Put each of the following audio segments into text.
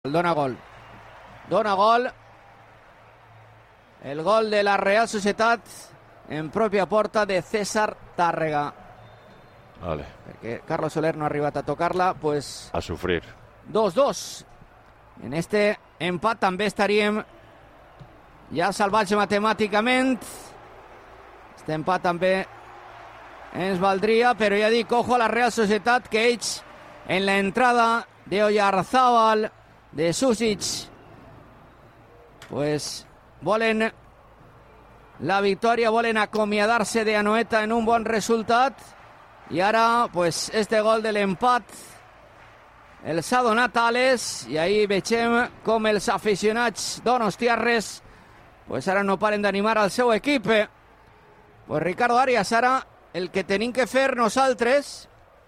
Dona gol. Dona gol. El gol de la Real Societat en pròpia porta de César Tàrrega. Vale. Perquè Carlos Soler no ha arribat a tocar-la, pues... A sofrir. 2-2. En este empat també estaríem ja salvats matemàticament. Este empat també ens valdria, però ja dic, ojo a la Real Societat, que ells en la entrada de Oyarzábal, de Susic, pues volen la victòria, volen acomiadar-se de Anoeta en un bon resultat, i ara pues este gol de l'empat els ha donat ales, i ahí vegem com els aficionats donostiarres pues ara no paren d'animar al seu equip. Pues Ricardo Arias, ara el que tenim que fer nosaltres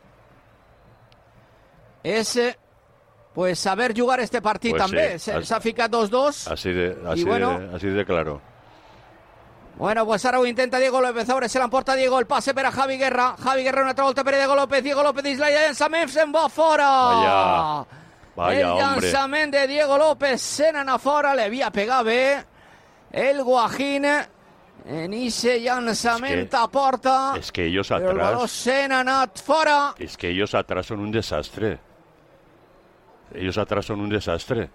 és pues saber jugar este partit pues també. Sí. S'ha ficat 2-2. Así de claro. Bueno, pues ahora ho intenta Diego López. Ahora se l'emporta Diego. El passe per a Javi Guerra. Javi Guerra una altra volta per a Diego López. Diego López dins l'àrea de llançament. Se'n va fora. Vaya, el llançament de Diego López se n'anà fora. Le havia pegat bé el Guajín en ese llançament a porta. Es que ellos però el baló se n'ha anat fora. Es que ellos atrás son un desastre. Ellos atrás son un desastre.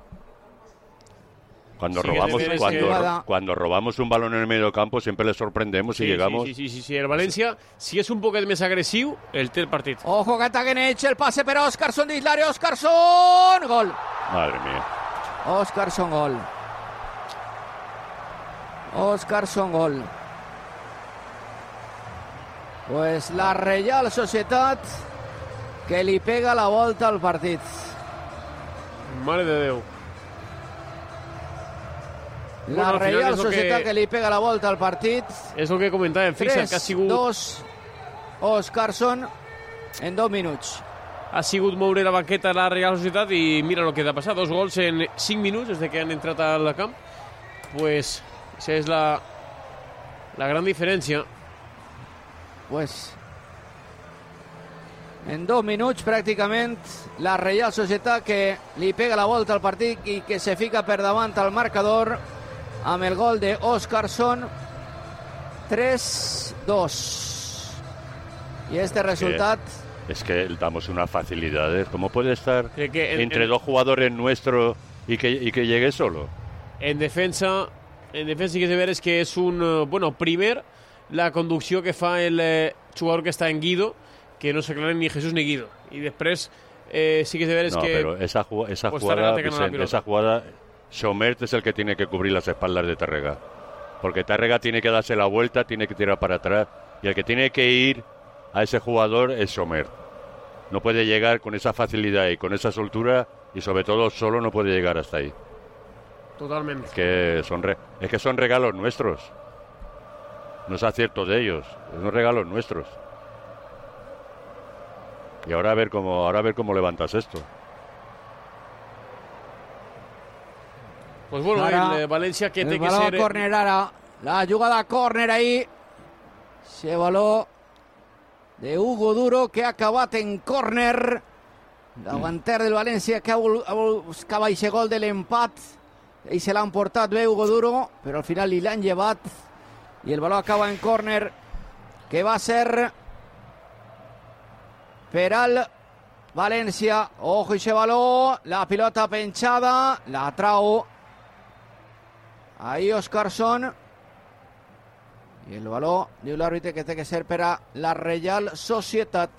Cuando robamos un balón en el medio campo siempre les sorprendemos y llegamos. Sí. El València, si és un poquet més agressiu, el té el partit. Ojo que ataquen ells, el passe per a Óscarson dins l'àrea. Óscarson! Gol. Madre mía. Óscarson, gol. Óscarson, gol. Pues la Real Societat que li pega la volta al partit. Mare de Déu. La Real Societat que li pega la volta al partit. És el que comentàvem, fixa, que ha sigut... 3-2 Óscarson en 2 minuts. Ha sigut moure la banqueta a la Real Societat i mira el que ha passat. 2 gols en 5 minuts des de que han entrat al camp. Pues, esa és la gran diferència. Pues... en 2 minuts pràcticament la Real Societat que li pega la volta al partit i que se fica per davant al marcador amb el gol de Óscarson. 3-2. Y este resultat... Es que damos una facilidad. ¿Cómo puede estar entre dos jugadores nuestros y que llegue solo? En defensa sí que és de veres que és un... Bueno, primer, la conducció que fa el jugador que està en Guido, que no s'aclaren ni Jesús ni Guido. Y després sí que es de veres que... No, pero esa jugada, Vicente, esa jugada, Somert es el que tiene que cubrir las espaldas de Tàrrega. Porque Tàrrega tiene que darse la vuelta, tiene que tirar para atrás. Y el que tiene que ir a ese jugador es Somert. No puede llegar con esa facilidad y con esa soltura, y sobre todo solo no puede llegar hasta ahí. Totalmente. Es que son regalos nuestros. No es acierto de ellos, son regalos nuestros. Y ahora a ver cómo levantas esto. Pues bueno, el València que té que ser... Córner ara, la jugada córner ahí. Se baló de Hugo Duro que ha acabat en córner. Davanter del València que buscava aquest gol de l'empat. I se l'han portat bé Hugo Duro, però al final li l'han llevat. I el baló acaba en córner, que va ser per al València. Ojo ese baló, la pilota penjada, la trau ahí Óscarson. I el baló, diu l'àrbitre, que té que ser per a la Real Societat.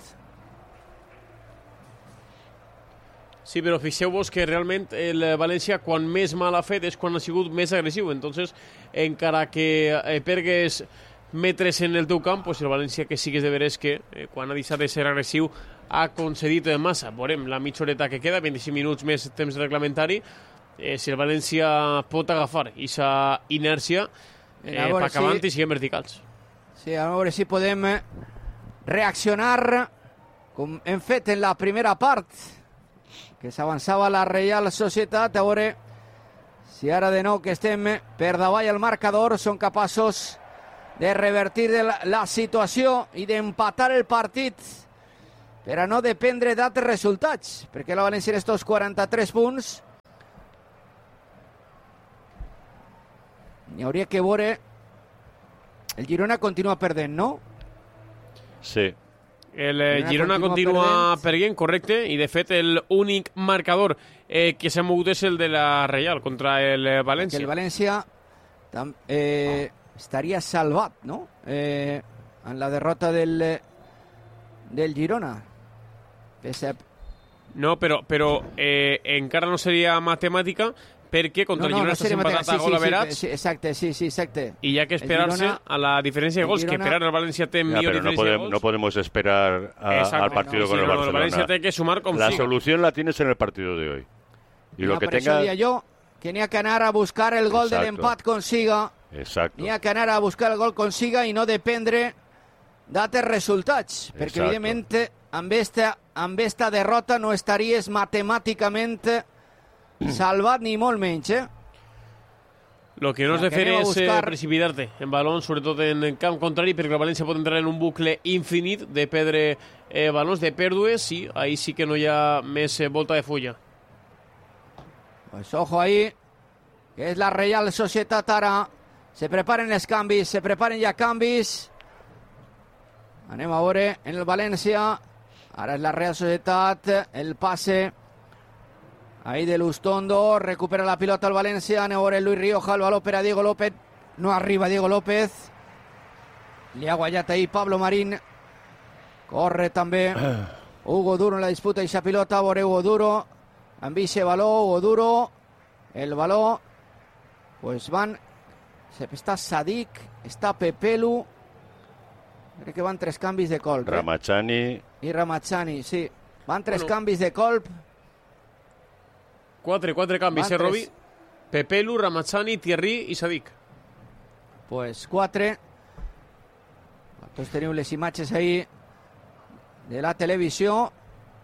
Sí, però fixeu-vos que realment el València quan més mal ha fet és quan ha sigut més agressiu. Entonces, encara que pergues metres en el teu camp, pues el València que sí que és de veres que quan ha deixat de ser agressiu ha concedit massa. Veurem la mitja horeta que queda, 25 minuts més temps reglamentari, si el València pot agafar aquesta inèrcia per acabant i siguem verticals. Sí, a veure si podem reaccionar com hem fet en la primera part, que s'avançava la Real Societat. A veure si ara de nou que estem per davall al marcador són capaços de revertir la situació i d'empatar el partit per a no dependre d'altres resultats, perquè la València en estos 43 punts N'hi hauria que veure... El Girona continua perdent, no? Sí. El Girona continua perdent, correcte, i de fet l'únic marcador que s'ha mogut és el de la Reial contra el València. Que el València estaria salvat, no? En la derrota del Girona. Pese... No, però encara no seria matemàtica, perquè contra el Girona estàs empatat a gol averats. Sí, exacte. I hi ha que esperar-se a la diferència de gols, que per ara el València té millor diferència de gols. No podemos esperar al partido con el Barcelona. El València té que sumar com la solución la tienes en el partido de hoy. Y lo que tenga... Això jo, que n'hi ha que anar a buscar el gol de l'empat consiga. Exacto. N'hi ha que anar a buscar el gol consiga i no dependre d'altres resultats. Perquè, evidentment, amb esta derrota no estaries matemàticament salvat ni molt menys, Lo que no has de fer és precipitar-te en balons, sobretot en camp contrari, perquè el València pot entrar en un bucle infinit de perdre balons, de pèrdues, i ahí sí que no hi ha més volta de fulla. Pues ojo ahí, que és la Real Societat ara. Se preparen els canvis, se preparen ja canvis. Anem a veure en el València. Ara és la Real Societat, el passe ahí de Lustondo, recupera la pilota el València, anem a veure Luis Rioja, el baló per a Diego López, no arriba Diego López, li ha guanyat ahí Pablo Marín, corre també Hugo Duro en la disputa d'aquesta pilota, a veure Hugo Duro, amb aquest baló, Hugo Duro, el baló, pues van, està Sadik, està Pepelu, crec que van 3 canvis de colp. Ramachani. I Ramachani, sí. Van 3 canvis de colp. 4 canvis, Robi? Pepelu, Ramachani, Thierry i Sadik. Pues 4. Tots teniu les imatges ahí de la televisió.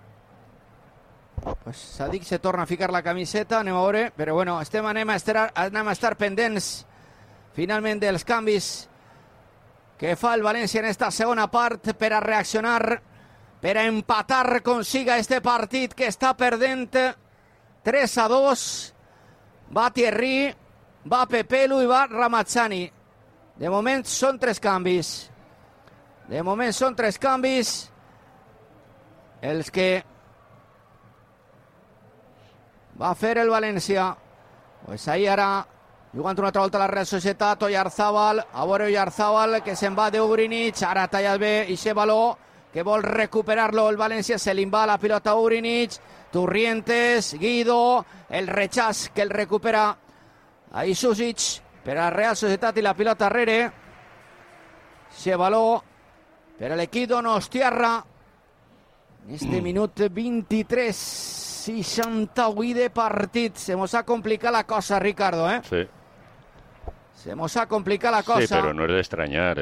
Pues Sadik se torna a ficar la camiseta, anem a veure, però bueno, anem a estar pendents finalment dels canvis que fa el València en esta segona part per a reaccionar, per a empatar consiga este partit que està perdent 3-2. Va Thierry, va Pepelu i va Ramachani. De moment són 3 canvis. Els que va fer el València. Pues ahí ara, jugant una altra volta a la Real Societat, Oyarzábal, a veure Oyarzábal, que se'n va d'Ugrinic, ara ha tallat bé ixe baló, que vol recuperar-lo el València, se li va la pilota a Ugrinic, Turrientes, Guido, el rechaç que el recupera ahí Susic, per a la Real Societat i la pilota arrere, ixe baló per a l'equip Donostiarra, en este minut 23, 68 de partit. Se mos ha complicat la cosa, Ricardo, Sí. Se mos ha complicat la cosa. Sí, pero no es de extrañar,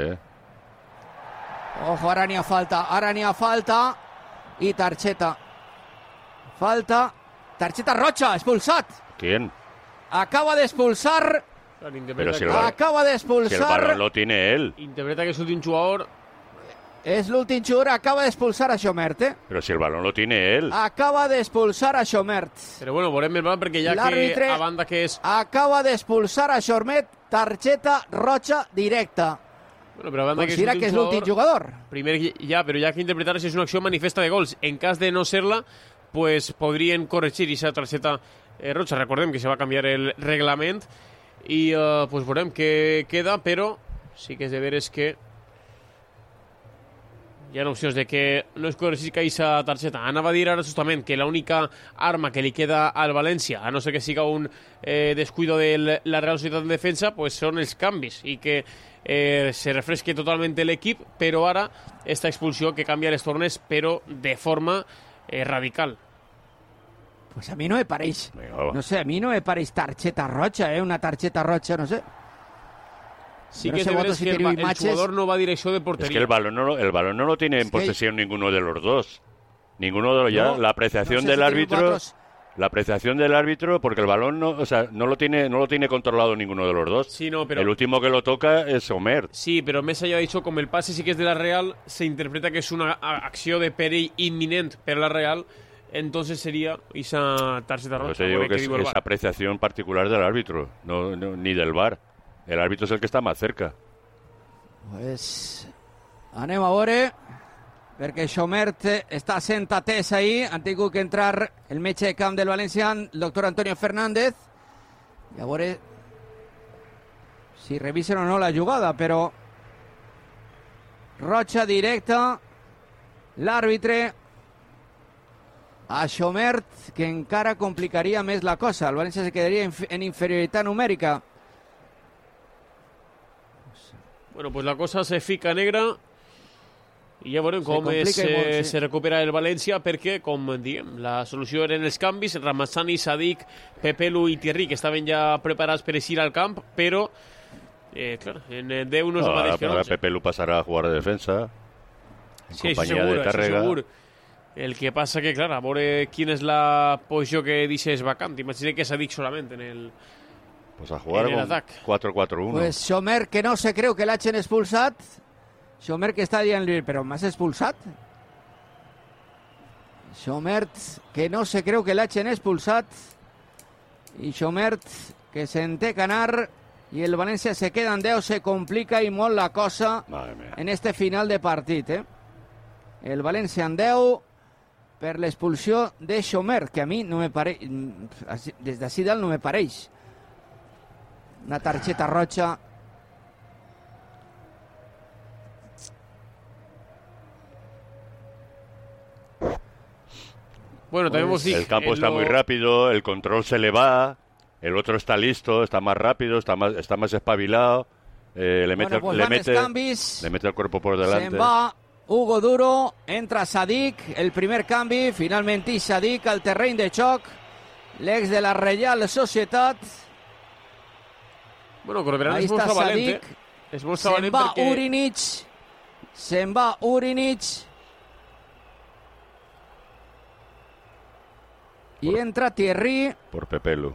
Ojo, ara n'hi ha falta. I targeta. Falta. Targeta roja, expulsat. ¿Quién? Acaba de expulsar. Pero si el balón lo tiene él. Interpreta que és l'últim jugador. És l'últim jugador, acaba d'expulsar a Xomert, Però si el balón lo tiene él. Acaba d'expulsar a Xomert. Però bueno, veurem el balón perquè ja que a banda que és... Acaba d'expulsar a Xomert, targeta roja directa. Bueno, però a banda considera que és l'últim jugador. Primer ja, però ja que interpretar si és una acció manifesta de gols. En cas de no ser-la, pues podrien corregir aquesta targeta roja. Recordem que se va canviar el reglament i pues veurem què queda, però sí que és de veres que hi ha opcions de que no es corregisca aquesta targeta. Anava a dir ara justament que l'única arma que li queda al València, a no ser que siga un descuido de la Real Societat en defensa, pues són els canvis i que se refresque totalment l'equip, però ara esta expulsió que canvia les tornes, però de forma radical. Pues a mi no me pareix, no sé, a mi no me pareix targeta roja, una targeta roja, no sé. Sí que es de veres que el jugador no va a dirección de portería. Es que el balón no lo tiene en posesión ninguno de los dos. Ninguno de los ya. La apreciación del árbitro... La apreciación del árbitro, porque el balón no lo tiene controlado ninguno de los dos. Sí, no, pero... El último que lo toca es Omer. Sí, pero Mesa ya ha dicho, como el pase sí que es de la Real, se interpreta que es una acción de perill inminente per la Real, entonces sería esa tarjeta roja. Yo te digo que es apreciación particular del árbitro, no, ni del VAR. El árbitro es el que está más cerca. Pues anem a veure, perquè Xomert està sent atès ahir. Han tingut que entrar el metge de camp del València, el doctor Antonio Fernández, i a veure si revisen o no la jugada, però roja directa, l'àrbitre a Xomert, que encara complicaria més la cosa. El València se quedaria en inferioritat numèrica. Bueno, pues la cosa se fica negra i ja veurem com se recupera el València, perquè, com diem, la solució eren els canvis. Ramazzani, Sadik, Pepelu i Thierry, que estaven ja preparats per eixir al camp, però clar, en 10 no és el mateix que 11. Ahora Pepelu passarà a jugar de defensa en companyia de Tàrrega. El que passa que, clar, a veure quina és la posició que deixes vacant. Imagina que Sadik solament en el... Pues a jugar con 4-4-1. Pues Xomert, que no se creu que l'hagin expulsat. Xomert que està dient, però m'has expulsat? Xomert que no se creu que l'hagin expulsat. I Xomert que se'n té que anar. I el València se queda en 10. Se complica i molt la cosa en este final de partit. El València en 10 per l'expulsió de Xomert, que a mi no me pareix, des d'ací dalt no me pareix. Una tarjeta roja. Bueno, también hemos dicho, el campo está muy rápido, el control se le va, el otro está listo, está más rápido, está más espabilado, le mete el cuerpo por delante. Se'n va Hugo Duro, entra Sadik, el primer canvi, finalment Sadik al terreny de xoc, l'ex de la Reial Societat. Bueno, Corberán és molt valent, és molt valent perquè... Se'n va Urinic. I entra Thierry. Por Pepelu.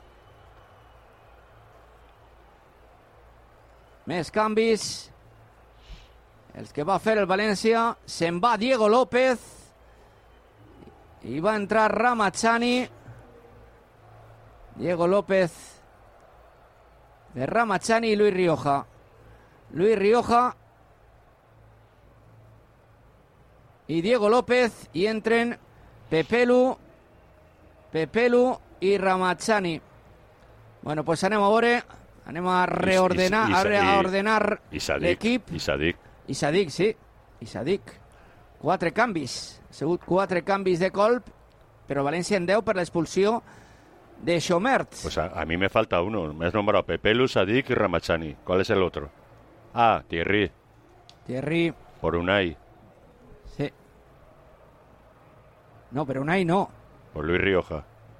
Més canvis. Els que va fer el València. Se'n va Diego López. I va entrar Ramazzani. Diego López de Ramazzani y Luis Rioja. Luis Rioja y Diego López, y entren Pepelu y Ramazzani. Bueno, pues anem a veure, anem a reordenar, a ordenar l'equip. I Sadik. I Sadik, sí. I Sadik. 4 canvis. Ha sigut 4 canvis de colp, però València en 10 per l'expulsió de Xomert. Pues a mí me falta uno. Me has nombrado Pepelu, Sadik y Ramazzani. ¿Cuál es el otro? Ah, Thierry. Por Unai. Sí. No, pero Unai no. Por Luis Rioja.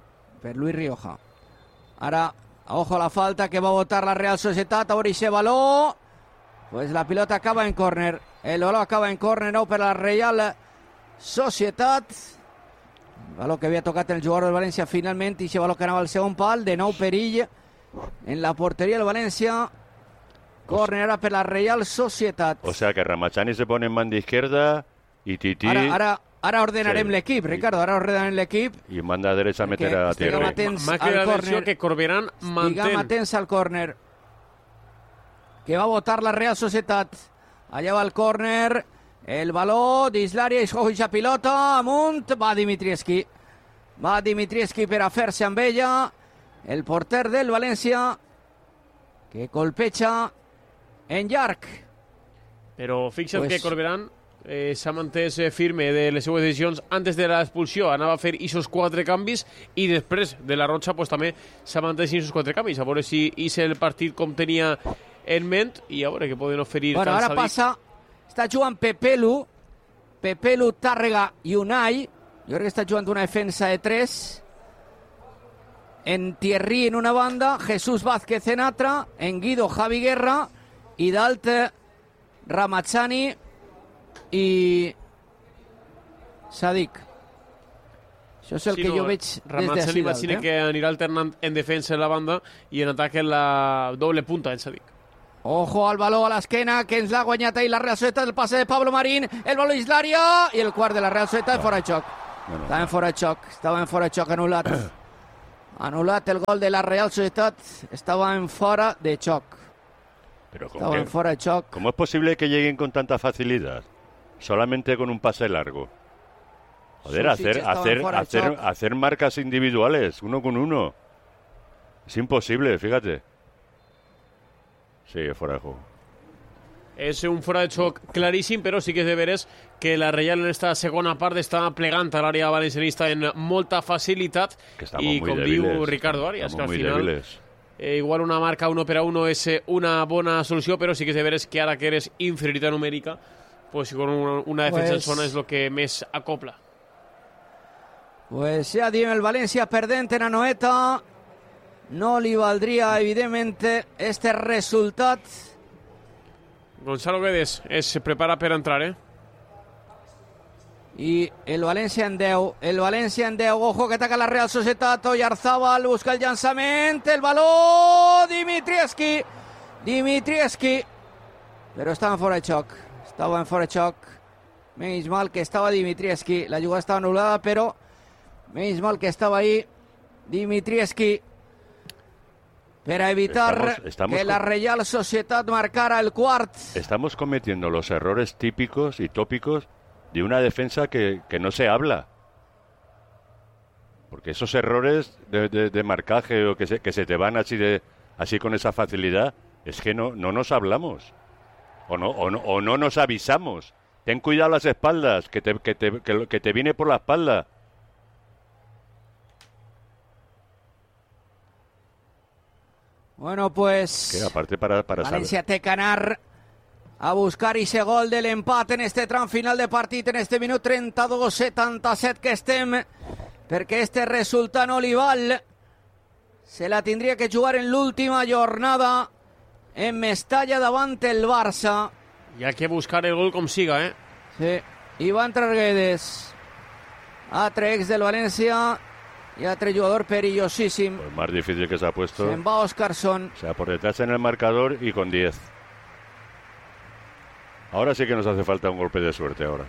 Ara, ojo a la falta que va a botar la Real Societat. Ahora ese balón. Pues la pilota acaba en córner. El balón acaba en córner, no, per la Real Societat. El baló que havia tocat el jugador del València finalment, i aquest baló que anava al segon pal, de nou perill en la porteria del València. Córner ara per la Real Societat. O sea que Ramazzani se pone en banda izquierda y Titi... Ara ordenarem l'equip, Ricardo, ara ordenarem l'equip. I manda a derecha a meter a Thierry. M'ha quedat l'atenció que Corberán mantén. Estiguem atents al córner que va a botar la Real Societat. Allà va el córner. El baló dins l'àrea, i la pilota amunt, va Dimitrievski per a fer-se amb ella, el porter del València, que colpeja en llarg. Però fixa't que Corberán s'ha mantès firme de les seues decisions. Antes de l'expulsió anava a fer aquests 4 canvis, i després de la roja pues, també s'ha mantès aquests 4 canvis, a veure si és el partit com tenia en ment, i a veure què poden oferir. Bueno, ara passa. Està jugant Pepelu, Tàrrega i Unai. Jo crec que està jugant una defensa de 3. En Thierry en una banda, Jesús Vázquez en altra, en Guido Javi Guerra, i dalt Ramazzani i Sadik. Això és el que jo veig des d'ací dalt. Ramazzani imagina que anirà alternant en defensa en la banda i en atac en la doble punta en Sadik. Ojo al baló a l'esquena, que ens l'ha guanyat ahir la Real Societat, el passe de Pablo Marín, el baló és l'àrea, i el quart de la Real Societat fora de xoc. Estava en fora de xoc, anul·lat el gol de la Real Societat, estava en fora de xoc. Pero estaba en fuera de choc. ¿Cómo es posible que lleguen con tanta facilidad? Solamente con un pase largo. Joder, hacer marcas individuales, uno con uno. Es imposible, fíjate. Sí, fuera de juego. És un fora de xoc claríssim, però sí que és de veres que la Reial en esta segona part està plegant a l'àrea valencianista en molta facilitat i com diu Ricardo Arias, que al final igual una marca 1-1 és una bona solució, però sí que és de veres que ara que eres inferioritat numèrica, pues con una defensa en zona és el que més acopla. Pues ya dio el Valencia perdente en Anoeta. No li valdria, evidentment, este resultat. Gonzalo Guedes se prepara per entrar, Y el Valencia en 10. Ojo que ataca la Real Societat. Oyarzábal busca el llançament. El baló. Dimitrievski. Pero estaba fuera de choc. Menys mal que estaba Dimitrievski. La jugada estaba anulada, pero menys mal que estaba ahí Dimitrievski. Para evitar que la Real Societat marcara el quart. Estamos cometiendo los errores típicos y tópicos de una defensa que no se habla. Porque esos errores de marcaje o que se te van así con esa facilidad, es que no nos hablamos. O no nos avisamos. Ten cuidado las espaldas, que te viene por la espalda. Bueno, pues que aparte para Valencia té que anar a buscar ese gol del empate en este tram final de partit, en este minut 32-77 que estem, perquè este resultat no li val. Se la tindria que jugar en l'última jornada en Mestalla davant el Barça. Y hay que buscar el gol com siga, Sí, i va entrar Guedes, altre ex del València y otro jugador perillosísimo. Pues más difícil que se ha puesto. Se va Óscarson. O sea, por detrás en el marcador y con 10. Ahora sí que nos hace falta un golpe de suerte ahora.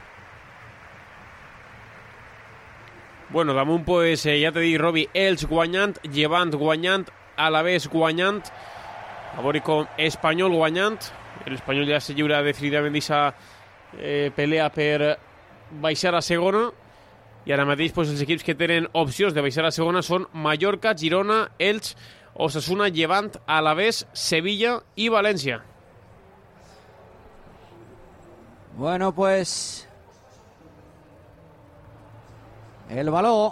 Bueno, damunt, pues, ja t'he dit, Robi, Elx guanyant, Llevant guanyant, Alavés guanyant, a veure com Espanyol guanyant. L'Espanyol ja se lliura definitivament d'aquesta pelea per baixar a segona. I ara mateix pues, els equips que tenen opcions de baixar a segona són Mallorca, Girona, Elx, Osasuna, Llevant, Alavés, Sevilla i València. Bueno, pues el baló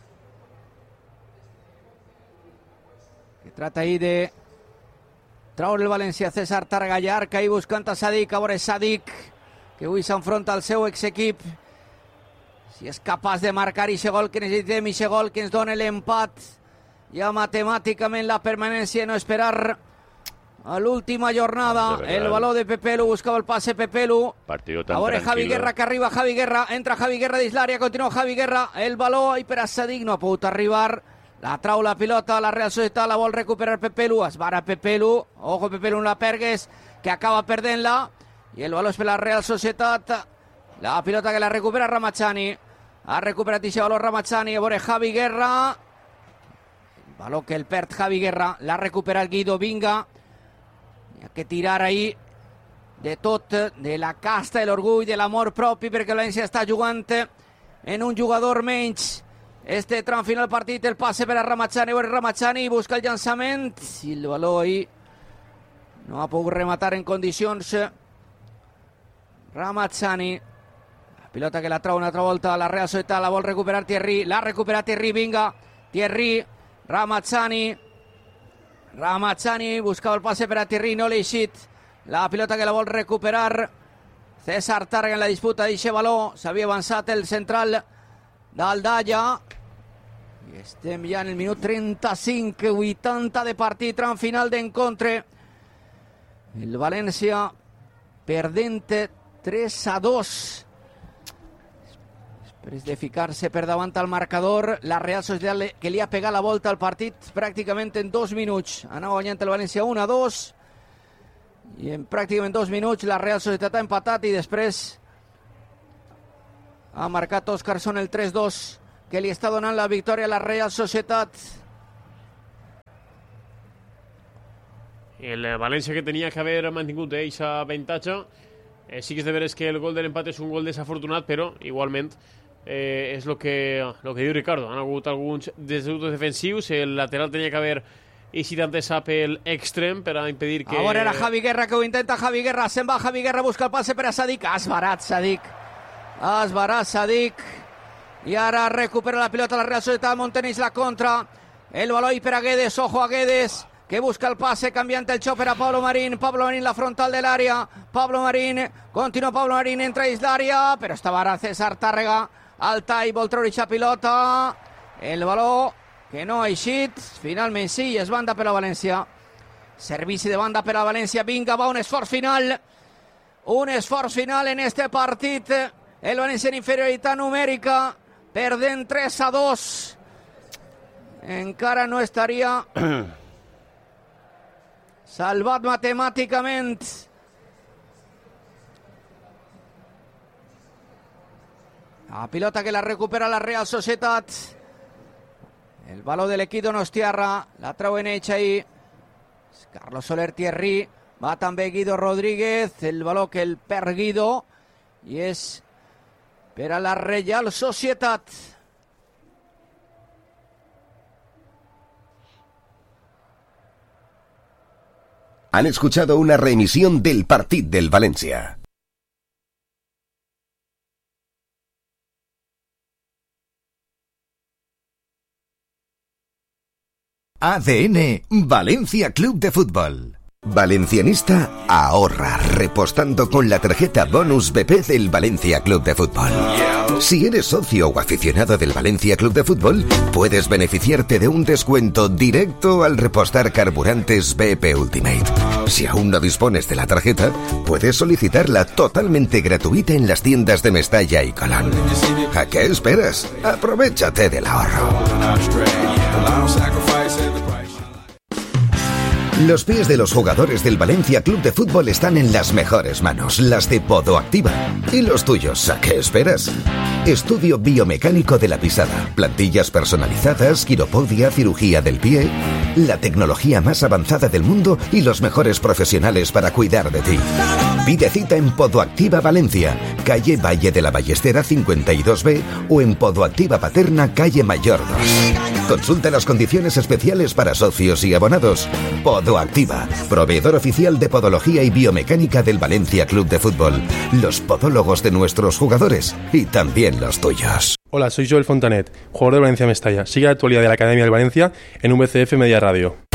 que trata ahí de traure el València. César Targallar, que ahí buscant a Sadik. A veure Sadik, que avui s'enfronta al seu exequip. Si és capaç de marcar aquest gol que necessitem, aquest gol que ens dona l'empat, ja matemàticament la permanència, no esperar a l'última jornada. El baló de Pepelu, buscava el passe Pepelu. A veure Javi Guerra, que arriba Javi Guerra, entra Javi Guerra dins l'àrea, continua Javi Guerra, el baló, i per a Sadik no ha pogut arribar, la trau la pilota, la Real Societat la vol recuperar Pepelu, es vara Pepelu, ojo Pepelu en la Pergues, que acaba perdent-la, i el baló és per la Real Societat. La pilota que la recupera Ramachani. Ha recuperat aquest baló Ramachani. A veure Javi Guerra. El baló que el perd Javi Guerra. L'ha recuperat Guido Vinga. Hi ha que tirar ahí de tot, de la casta, de l'orgull, de l'amor propi, perquè el València està jugant en un jugador menys. Este tram final partit, el passe per a Ramachani. A veure Ramachani busca el llançament. I el baló ahí no ha pogut rematar en condicions. Ramachani, la pilota que la trau una altra volta, la Real Societat la vol recuperar Thierry, l'ha recuperat Thierry, vinga, Thierry, Ramachani, buscava el passe per a Thierry, no l'ha eixit, la pilota que la vol recuperar César Targa en la disputa d'eixe baló, s'havia avançat el central d'Aldaya, i estem ja en el minut 35-80 de partit, tram final d'encontre, el València perdent 3-2. Després de ficar-se per davant al marcador, la Real Societat que li ha pegat la volta al partit pràcticament en 2 minuts. Anava guanyant el València 1-2 i en pràcticament 2 minuts la Real Societat ha empatat i després ha marcat Óscarson el 3-2 que li està donant la victòria a la Real Societat. el València que tenia que haver mantingut aquest avantatge. Sí que és de veres que el gol de l'empat és un gol desafortunat, però igualment és el que diu Ricardo. Han hagut alguns desajustos defensius, el lateral tenia que haver eixit antes pel extrem per a impedir que... Ahora era Javi Guerra que ho intenta. Javi Guerra, se'n va Javi Guerra, busca el passe per a Sadik. Esbarat Sadik. I ara recupera la pilota la Real Sociedad. Monteneix la contra. El balón per a Guedes. Ojo a Guedes, que busca el pase, cambiante el chopper a Pablo Marín. Pablo Marín, la frontal del área. Pablo Marín, continua Pablo Marín, entra dins l'àrea, però estava ara César Tàrrega al tall, vol treure aquesta pilota. El baló que no ha eixit, finalment sí, i és banda per a València. Servici de banda per a València. Vinga, va un esforç final. Un esforç final en este partit. El València en inferioritat numèrica, perdent 3-2. Encara no estaria salvat matemàticament. La pilota que la recupera la Real Sociedad. El baló de l'equip donostiarra, la treuen ells ahí. Carlos Soler Thierry, va també Guido Rodríguez, el baló que el perd Guido, i és per a la Real Sociedad. Han escuchado una reemisión del Partit del Valencia. ADN Valencia Club de Fútbol. Valencianista ahorra repostando con la tarjeta Bonus BP del Valencia Club de Fútbol. Si eres socio o aficionado del Valencia Club de Fútbol, puedes beneficiarte de un descuento directo al repostar carburantes BP Ultimate. Si aún no dispones de la tarjeta, puedes solicitarla totalmente gratuita en las tiendas de Mestalla y Colón. ¿A qué esperas? Aprovechate del ahorro. Los pies de los jugadores del Valencia Club de Fútbol están en las mejores manos, las de Podoactiva. ¿Y los tuyos? ¿A qué esperas? Estudio biomecánico de la pisada, plantillas personalizadas, quiropodia, cirugía del pie, la tecnología más avanzada del mundo y los mejores profesionales para cuidar de ti. Pide cita en Podoactiva Valencia, calle Valle de la Ballestera 52B o en Podoactiva Paterna, calle Mayor 2. Consulta las condiciones especiales para socios y abonados. Podoactiva, proveedor oficial de podología y biomecánica del Valencia Club de Fútbol. Los podólogos de nuestros jugadores y también los tuyos. Hola, soy Joel Fontanet, jugador de Valencia Mestalla. Sigue la actualidad de la Academia del Valencia en VCF Media Radio.